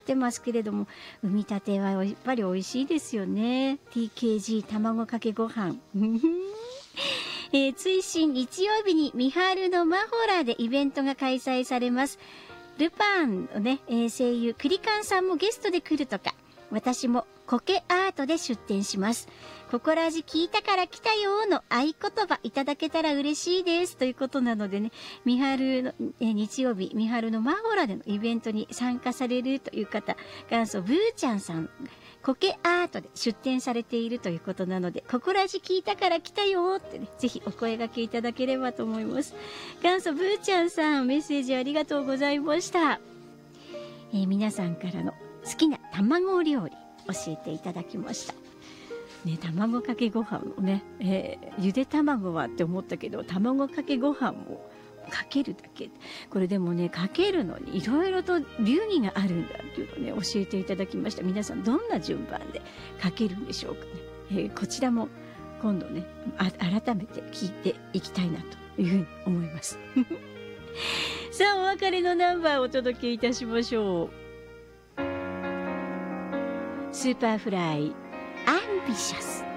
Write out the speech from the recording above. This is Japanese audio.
ってますけれども、産み立てはやっぱり美味しいですよね。TKG 卵かけご飯。追伸日曜日にミハルのマホラでイベントが開催されます。ルパンのね、声優クリカンさんもゲストで来るとか、私も苔アートで出展します。ココラジ聞いたから来たよの合言葉いただけたら嬉しいですということなのでね、ミハルの、日曜日ミハルのマホラでのイベントに参加されるという方、元祖ブーちゃんさん苔アートで出展されているということなので、ココラジ聞いたから来たよってね、ぜひお声掛けいただければと思います。元祖ブーちゃんさん、メッセージありがとうございました。皆さんからの好きな卵料理教えていただきました。ね、卵かけご飯もね、ゆで卵はって思ったけど、卵かけご飯もかけるだけ。これでもね、かけるのにいろいろと流儀があるんだっていうのをね、教えていただきました。皆さんどんな順番でかけるんでしょうかね。こちらも今度ね、改めて聞いていきたいなというふうに思います。さあ、お別れのナンバーをお届けいたしましょう。スーパーフライアンビシャス。